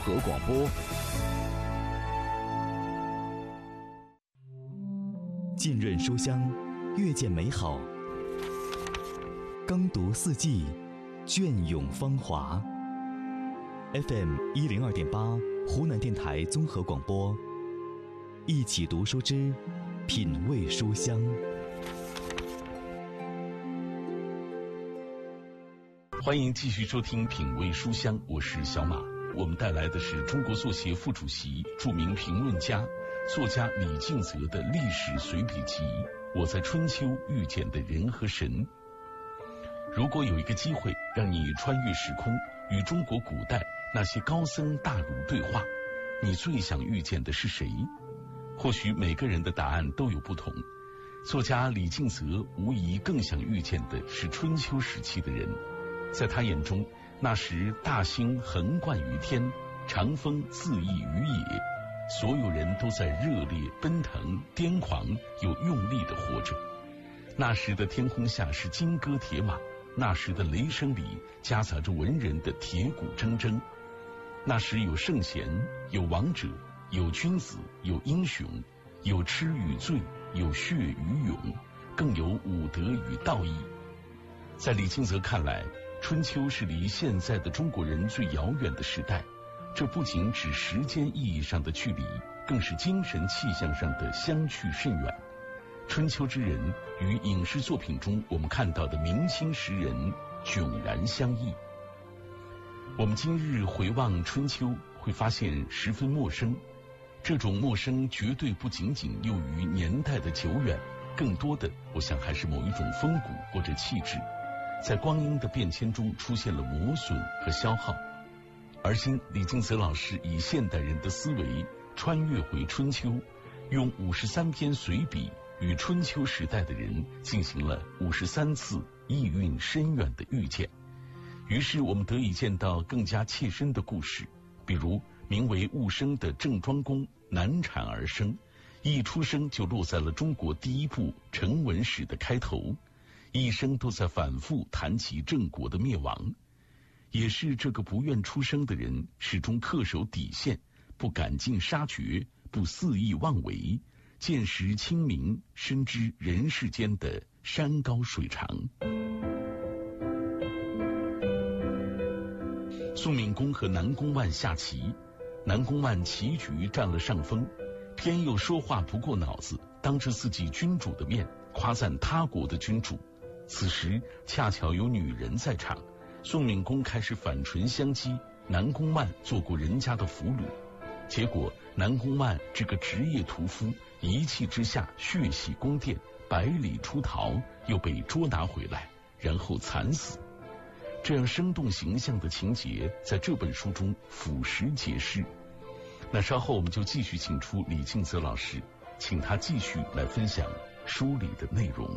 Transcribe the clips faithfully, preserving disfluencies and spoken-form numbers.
合广播。浸润书香，阅见美好；耕读四季，隽永芳华。F M 一零二点八，湖南电台综合广播。一起读书之品味书香。 欢迎继续收听品味书香，我是小马。我们带来的是中国作协副主席、著名评论家、作家李敬泽的历史随笔集《我在春秋遇见的人和神》。如果有一个机会让你穿越时空，与中国古代那些高僧大儒对话，你最想遇见的是谁？或许每个人的答案都有不同。作家李敬泽无疑更想遇见的是春秋时期的人。在他眼中，那时大兴横贯于天，长风恣意于野，所有人都在热烈奔腾、癫狂又用力地活着。那时的天空下是金戈铁马，那时的雷声里夹杂着文人的铁骨铮铮。那时有圣贤，有王者，有君子，有英雄，有痴与醉，有血与勇，更有武德与道义。在李敬泽看来，春秋是离现在的中国人最遥远的时代，这不仅指时间意义上的距离，更是精神气象上的相去甚远。春秋之人与影视作品中我们看到的明清时人迥然相异。我们今日回望春秋，会发现十分陌生。这种陌生绝对不仅仅囿于年代的久远，更多的我想还是某一种风骨或者气质，在光阴的变迁中出现了磨损和消耗。而今李敬泽老师以现代人的思维穿越回春秋，用五十三篇随笔与春秋时代的人进行了五十三次意蕴深远的遇见。于是我们得以见到更加切身的故事，比如名为戊生的郑庄公难产而生，一出生就落在了中国第一部成文史的开头，一生都在反复谈及郑国的灭亡。也是这个不愿出生的人始终恪守底线，不赶尽杀绝，不肆意妄为，见识清明，深知人世间的山高水长。宋闵公和南宫万下棋，南宫万棋局占了上风，偏又说话不过脑子，当着自己君主的面夸赞他国的君主。此时恰巧有女人在场，宋闵公开始反唇相讥，南宫万做过人家的俘虏。结果南宫万这个职业屠夫一气之下血洗宫殿，百里出逃，又被捉拿回来，然后惨死。这样生动形象的情节在这本书中俯拾皆是。那稍后我们就继续请出李敬泽老师，请他继续来分享书里的内容。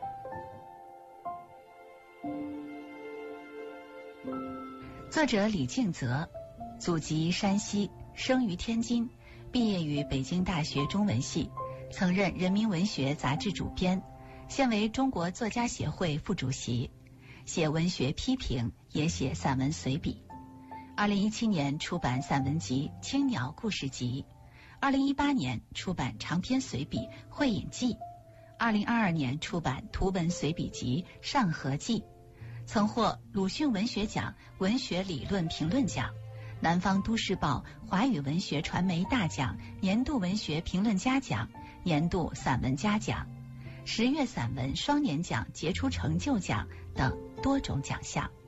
作者李敬泽，祖籍山西，生于天津，毕业于北京大学中文系，曾任人民文学杂志主编，现为中国作家协会副主席，写文学批评，也写散文随笔。二零一七年出版散文集《青鸟故事集》，二零一八年出版长篇随笔《会饮记》，二零二二年出版图文随笔集《上河记》，曾获鲁迅文学奖文学理论评论奖、南方都市报华语文学传媒大奖年度文学评论家奖、年度散文家奖、十月散文双年奖杰出成就奖等多种奖项。